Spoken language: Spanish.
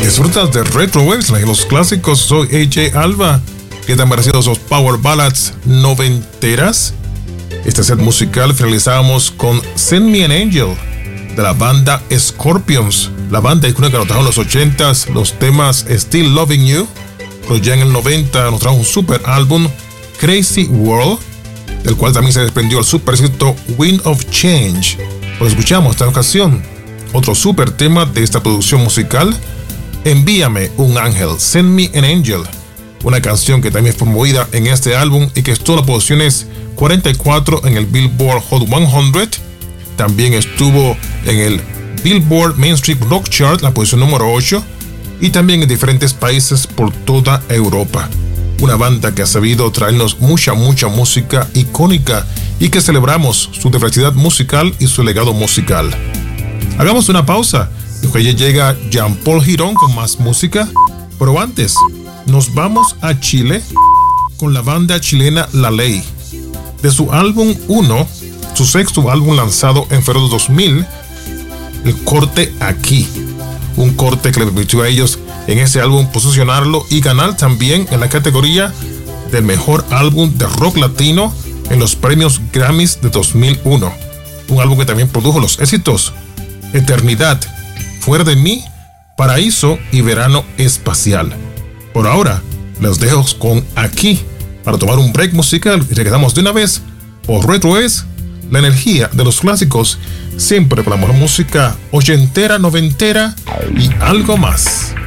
Disfrutas de Retro Waves, los clásicos. Soy AJ Alba. ¿Qué tan merecidos esos Power Ballads noventeras? Este set musical finalizamos con Send Me an Angel de la banda Scorpions. La banda icónica que nos trajo en los 80s los temas Still Loving You, pero ya en el 90 nos trajo un super álbum, Crazy World, del cual también se desprendió el super éxito Wind of Change. Pues escuchamos esta ocasión otro super tema de esta producción musical, Envíame un ángel, Send Me an Angel, una canción que también fue promovida en este álbum y que estuvo en las posiciones 44 en el Billboard Hot 100. También estuvo en el Billboard Mainstream Rock Chart, la posición número 8, y también en diferentes países por toda Europa. Una banda que ha sabido traernos mucha música icónica y que celebramos su diversidad musical y su legado musical. Hagamos una pausa, y ya llega Jean-Paul Girón con más música, pero antes nos vamos a Chile con la banda chilena La Ley. De su álbum 1, su sexto álbum lanzado en febrero de 2000, el corte Aquí, un corte que le permitió a ellos en ese álbum posicionarlo y ganar también en la categoría del mejor álbum de rock latino en los premios Grammys de 2001. Un álbum que también produjo los éxitos Eternidad, Fuera de mí, Paraíso y Verano Espacial. Por ahora, los dejo con Aquí para tomar un break musical y regresamos de una vez por Retro Waves, la energía de los clásicos, siempre con la mejor música ochentera, noventera y algo más.